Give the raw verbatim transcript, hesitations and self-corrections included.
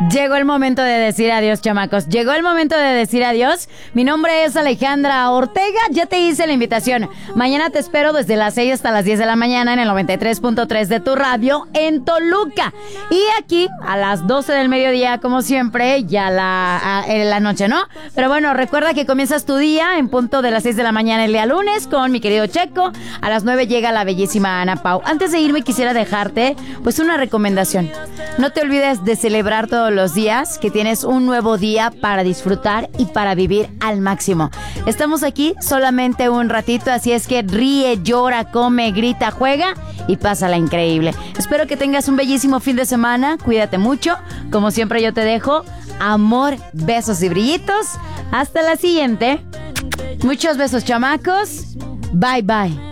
Llegó el momento de decir adiós, chamacos. Llegó el momento de decir adiós. Mi nombre es Alejandra Ortega. Ya te hice la invitación. Mañana te espero desde las seis hasta las diez de la mañana en el noventa y tres punto tres de tu radio en Toluca. Y aquí a las doce del mediodía, como siempre, ya la, a, en la noche, ¿no? Pero bueno, recuerda que comienzas tu día en punto de las seis de la mañana el día lunes con mi querido Checo. A las nueve llega la bellísima Ana Pau. Antes de irme quisiera dejarte pues una recomendación. No te olvides de celebrar todos los días que tienes un nuevo día para disfrutar y para vivir al máximo. Estamos aquí solamente un ratito, así es que ríe, llora, come, grita, juega y pásala increíble. Espero que tengas un bellísimo fin de semana. Cuídate mucho. Como siempre yo te dejo amor, besos y brillitos. Hasta la siguiente. Muchos besos, chamacos. Bye, bye.